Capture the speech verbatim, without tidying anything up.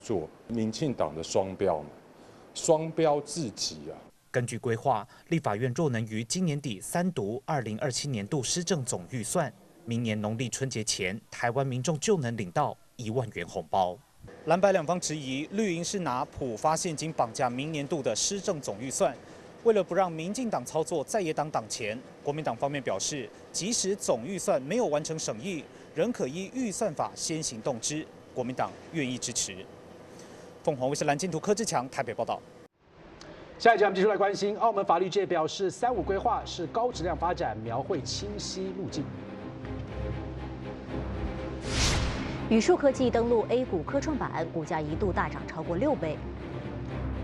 做民进党的双标嘛，双标至极啊！ 根据规划，立法院若能于今年底三读二零二七年度施政总预算，明年农历春节前，台湾民众就能领到一万元红包。蓝白两方质疑绿营是拿普发现金绑架明年度的施政总预算。为了不让民进党操作在野党党钱，国民党方面表示，即使总预算没有完成审议，仍可依预算法先行动之。国民党愿意支持。凤凰卫视蓝金图柯志强台北报道。 下一节我们继续来关心，澳门法律界表示，三五规划是高质量发展，描绘清晰路径。 宇树科技登陆 A 股科创板，股价一度大涨超过六倍。